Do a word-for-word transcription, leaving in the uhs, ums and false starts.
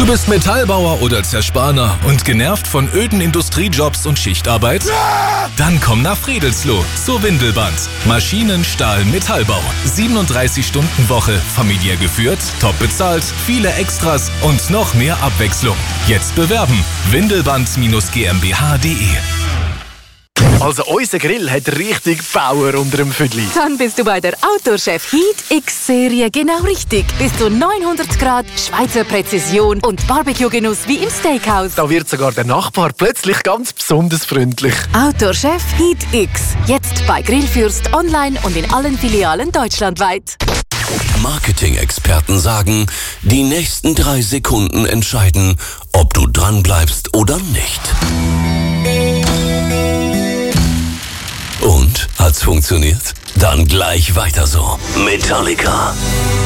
Du bist Metallbauer oder Zerspaner und genervt von öden Industriejobs und Schichtarbeit? Dann komm nach Friedelsloh zur Windelband. Maschinen, Stahl, Metallbau. siebenunddreißig Stunden Woche, familiär geführt, top bezahlt, viele Extras und noch mehr Abwechslung. Jetzt bewerben. windelband G m b h punkt d e. Also unser Grill hat richtig Power unter dem Füdli. Dann bist du bei der Outdoor-Chef Heat X-Serie genau richtig. Bis zu neunhundert Grad, Schweizer Präzision und Barbecue-Genuss wie im Steakhouse. Da wird sogar der Nachbar plötzlich ganz besonders freundlich. Outdoor-Chef Heat X. Jetzt bei Grillfürst online und in allen Filialen deutschlandweit. Marketing-Experten sagen, die nächsten drei Sekunden entscheiden, ob du dranbleibst oder nicht. Und? Hat's funktioniert? Dann gleich weiter so. Metallica.